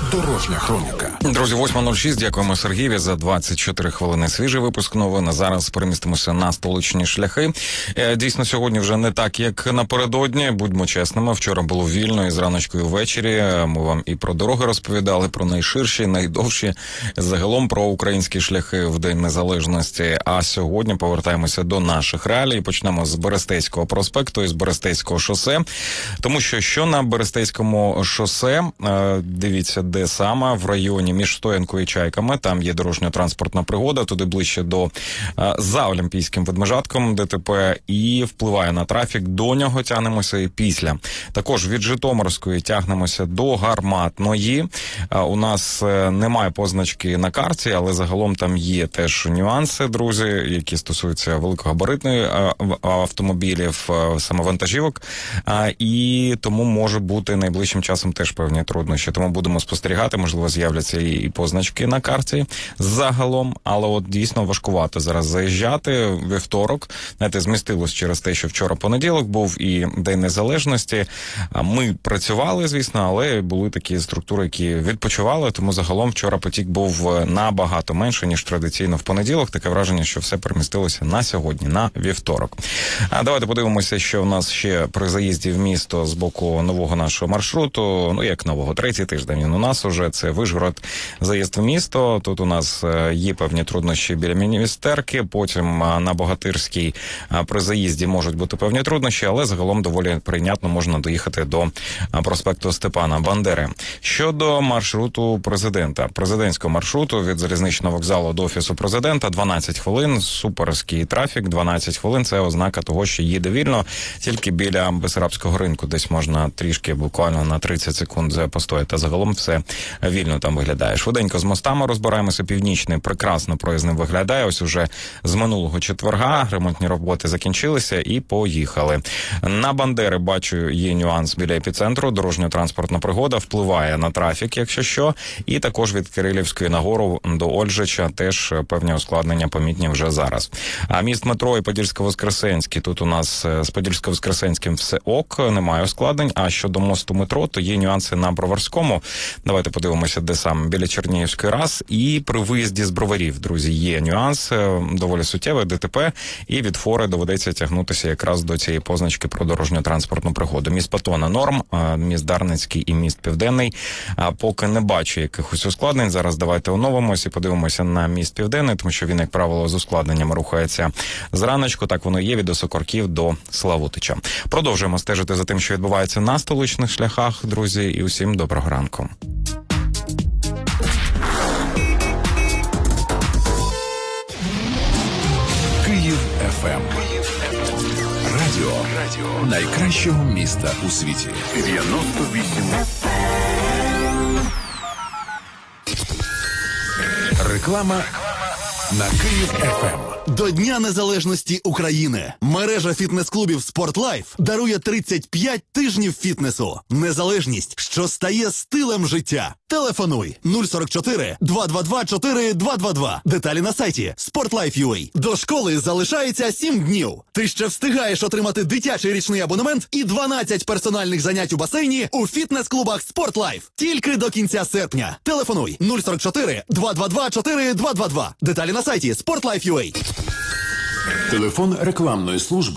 Дорожня хроніка. Друзі, 8.06. Дякуємо Сергієві за 24 хвилини. Свіжий випуск новин. А зараз перемістимося на столичні шляхи. Дійсно, сьогодні вже не так, як напередодні. Будьмо чесними, вчора було вільно і зраночку і ввечері. Ми вам і про дороги розповідали, про найширші, найдовші, загалом про українські шляхи в День Незалежності. А сьогодні повертаємося до наших реалій. Почнемо з Берестейського проспекту і з Берестейського шосе. Тому що на Берестейському шосе, дивіться, де саме, в районі між Стоянкою і Чайками, там є дорожньо-транспортна пригода, туди ближче до за Олімпійським Ведмежатком ДТП, і впливає на трафік, до нього тягнемося і після. Також від Житомирської тягнемося до Гарматної. У нас немає позначки на карті, але загалом там є теж нюанси, друзі, які стосуються великогабаритної автомобілів, саме вантажівок, і тому може бути найближчим часом теж певні труднощі. Тому будемо спостерігати, можливо, з'являться і позначки на карті загалом, але от дійсно важкувато зараз заїжджати. Вівторок, знаєте, змістилось через те, що вчора понеділок був і День Незалежності. Ми працювали, звісно, але були такі структури, які відпочивали, тому загалом вчора потік був набагато менше, ніж традиційно в понеділок. Таке враження, що все перемістилося на сьогодні, на вівторок. А давайте подивимося, що в нас ще при заїзді в місто з боку нового нашого маршруту, ну як нового, третій тиждень у нас уже, це Вишгород, заїзд в місто. Тут у нас є певні труднощі біля Міністерки, потім на Богатирській при заїзді можуть бути певні труднощі, але загалом доволі прийнятно можна доїхати до проспекту Степана Бандери. Щодо маршруту президентського маршруту від залізничного вокзалу до Офісу Президента, 12 хвилин, суперський трафік, 12 хвилин, це ознака того, що їде вільно, тільки біля Бессарабського ринку десь можна трішки, буквально на 30 секунд постояти, загалом все вільно там виглядає. Швиденько з мостами розбираємося. Північний прекрасно проїзним виглядає. Ось уже з минулого четверга ремонтні роботи закінчилися і поїхали. На Бандери, бачу, є нюанс біля епіцентру. Дорожньо-транспортна пригода впливає на трафік, якщо що. І також від Кирилівської нагору до Ольжича теж певні ускладнення помітні вже зараз. А міст метро і Подільсько-Воскресенський. Тут у нас з Подільсько-Воскресенським все ок, немає ускладнень. А щодо мосту метро, то є нюанси на Броварському. Давайте подивимося, де саме, біля Чернігівської раз. І при виїзді з Броварів, друзі, є нюанс, доволі суттєвий, ДТП, і від Фори доведеться тягнутися якраз до цієї позначки про дорожньо-транспортну пригоду. Міст Патона норм, міст Дарницький і міст Південний. Поки не бачу якихось ускладнень. Зараз давайте оновимось і подивимося на міст Південний, тому що він, як правило, з ускладненнями рухається зраночку. Так воно є від Осокорків до Славутича. Продовжуємо стежити за тим, що відбувається на столичних шляхах, друзі, і усім доброго ранку. Київ ФМ. Радіо найкращого міста у світі. 98. Реклама на Київ ФМ. До Дня Незалежності України мережа фітнес-клубів «Спортлайф» дарує 35 тижнів фітнесу. Незалежність, що стає стилем життя. Телефонуй 044 222 4222. Деталі на сайті sportlife.ua. До школи залишається 7 днів. Ти ще встигаєш отримати дитячий річний абонемент і 12 персональних занять у басейні у фітнес-клубах «Спортлайф». Тільки до кінця серпня. Телефонуй 044 222 4222. Деталі на сайті sportlife.ua. Телефон рекламної служби